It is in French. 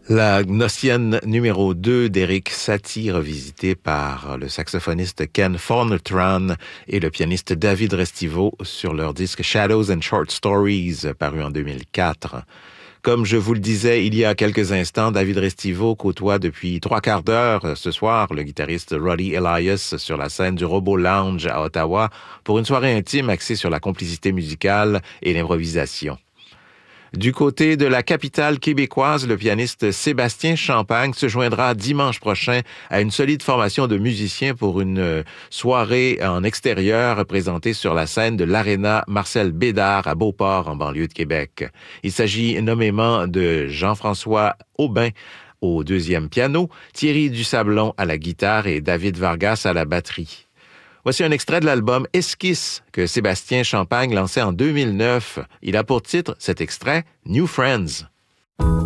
La Gnossienne numéro 2 d'Erik Satie, revisitée par le saxophoniste Ken Fornetran et le pianiste David Restivo sur leur disque Shadows and Short Stories, paru en 2004. Comme je vous le disais il y a quelques instants, David Restivo côtoie depuis 3/4 d'heure ce soir le guitariste Roddy Elias sur la scène du Robo Lounge à Ottawa pour une soirée intime axée sur la complicité musicale et l'improvisation. Du côté de la capitale québécoise, le pianiste Sébastien Champagne se joindra dimanche prochain à une solide formation de musiciens pour une soirée en extérieur présentée sur la scène de l'Aréna Marcel Bédard à Beauport, en banlieue de Québec. Il s'agit nommément de Jean-François Aubin au deuxième piano, Thierry Dusablon à la guitare et David Vargas à la batterie. Voici un extrait de l'album Esquisse que Sébastien Champagne lançait en 2009. Il a pour titre cet extrait New Friends.